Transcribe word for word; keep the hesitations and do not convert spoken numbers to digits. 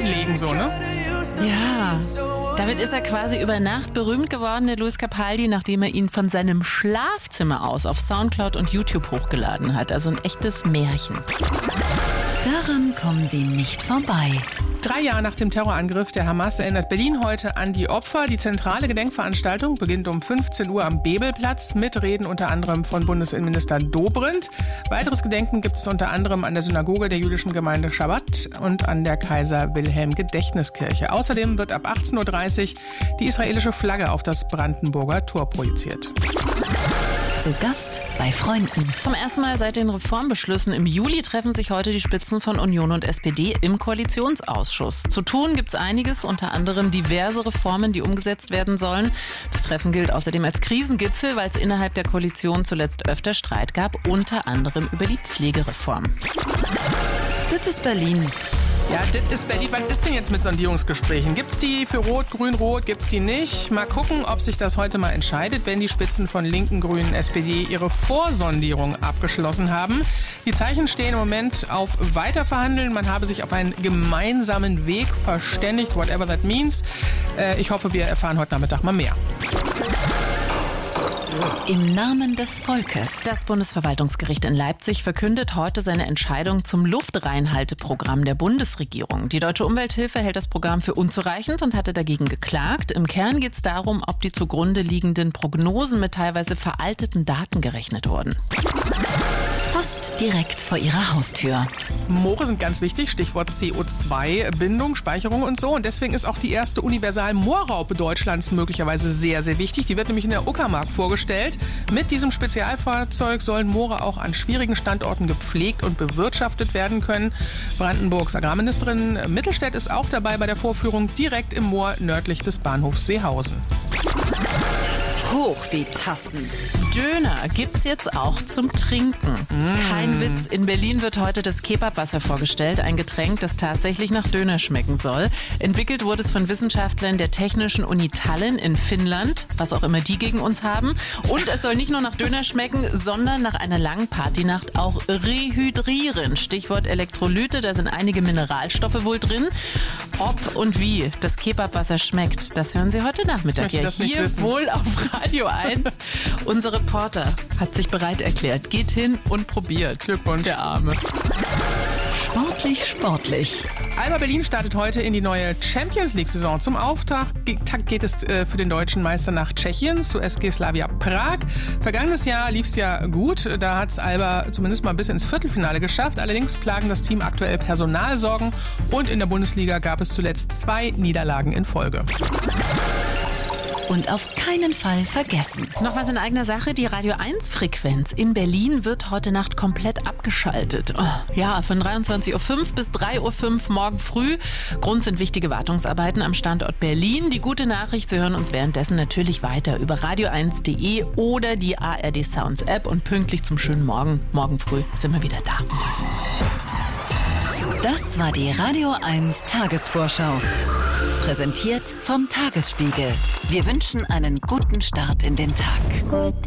hinlegen, so, ne? Ja, damit ist er quasi über Nacht berühmt geworden, der Lewis Capaldi, nachdem er ihn von seinem Schlafzimmer aus auf Soundcloud und YouTube hochgeladen hat. Also ein echtes Märchen. Daran kommen Sie nicht vorbei. Drei Jahre nach dem Terrorangriff der Hamas erinnert Berlin heute an die Opfer. Die zentrale Gedenkveranstaltung beginnt um fünfzehn Uhr am Bebelplatz mit Reden unter anderem von Bundesinnenminister Dobrindt. Weiteres Gedenken gibt es unter anderem an der Synagoge der jüdischen Gemeinde Shabbat und an der Kaiser-Wilhelm-Gedächtniskirche. Außerdem wird ab achtzehn Uhr dreißig die israelische Flagge auf das Brandenburger Tor projiziert. Zu Gast bei Freunden. Zum ersten Mal seit den Reformbeschlüssen im Juli treffen sich heute die Spitzen von Union und S P D im Koalitionsausschuss. Zu tun gibt's einiges, unter anderem diverse Reformen, die umgesetzt werden sollen. Das Treffen gilt außerdem als Krisengipfel, weil es innerhalb der Koalition zuletzt öfter Streit gab, unter anderem über die Pflegereform. Das ist Berlin. Ja, das ist Berlin. Was ist denn jetzt mit Sondierungsgesprächen? Gibt's die für Rot, Grün, Rot? Gibt's die nicht? Mal gucken, ob sich das heute mal entscheidet, wenn die Spitzen von Linken, Grünen, S P D ihre Vorsondierung abgeschlossen haben. Die Zeichen stehen im Moment auf Weiterverhandeln. Man habe sich auf einen gemeinsamen Weg verständigt, whatever that means. Äh, ich hoffe, wir erfahren heute Nachmittag mal mehr. Im Namen des Volkes. Das Bundesverwaltungsgericht in Leipzig verkündet heute seine Entscheidung zum Luftreinhalteprogramm der Bundesregierung. Die Deutsche Umwelthilfe hält das Programm für unzureichend und hatte dagegen geklagt. Im Kern geht es darum, ob die zugrunde liegenden Prognosen mit teilweise veralteten Daten gerechnet wurden. Fast direkt vor ihrer Haustür. Moore sind ganz wichtig, Stichwort C O zwei Bindung, Speicherung und so. Und deswegen ist auch die erste Universal-Moorraupe Deutschlands möglicherweise sehr, sehr wichtig. Die wird nämlich in der Uckermark vorgestellt. Mit diesem Spezialfahrzeug sollen Moore auch an schwierigen Standorten gepflegt und bewirtschaftet werden können. Brandenburgs Agrarministerin Mittelstädt ist auch dabei bei der Vorführung direkt im Moor nördlich des Bahnhofs Seehausen. Hoch die Tassen. Döner gibt's jetzt auch zum Trinken. Mm. Kein Witz, in Berlin wird heute das Kebabwasser vorgestellt, ein Getränk, das tatsächlich nach Döner schmecken soll. Entwickelt wurde es von Wissenschaftlern der Technischen Uni Tallinn in Finnland, was auch immer die gegen uns haben. Und es soll nicht nur nach Döner schmecken, sondern nach einer langen Partynacht auch rehydrieren. Stichwort Elektrolyte, da sind einige Mineralstoffe wohl drin. Ob und wie das Kebabwasser schmeckt, das hören Sie heute Nachmittag ja hier wohl auf Radio eins. Unser Reporter hat sich bereit erklärt. Geht hin und probiert. Glückwunsch. Der Arme. Sportlich, sportlich. Alba Berlin startet heute in die neue Champions-League-Saison. Zum Auftakt geht es für den deutschen Meister nach Tschechien, zu S G Slavia Prag. Vergangenes Jahr lief es ja gut. Da hat es Alba zumindest mal bis ins Viertelfinale geschafft. Allerdings plagen das Team aktuell Personalsorgen. Und in der Bundesliga gab es zuletzt zwei Niederlagen in Folge. Und auf keinen Fall vergessen. Noch was in eigener Sache, die Radio eins Frequenz in Berlin wird heute Nacht komplett abgeschaltet. Oh, ja, von dreiundzwanzig Uhr fünf bis drei Uhr fünf morgen früh. Grund sind wichtige Wartungsarbeiten am Standort Berlin. Die gute Nachricht, Sie hören uns währenddessen natürlich weiter über radio eins punkt de oder die A R D Sounds App. Und pünktlich zum schönen Morgen, morgen früh, sind wir wieder da. Das war die Radio eins Tagesvorschau. Präsentiert vom Tagesspiegel. Wir wünschen einen guten Start in den Tag.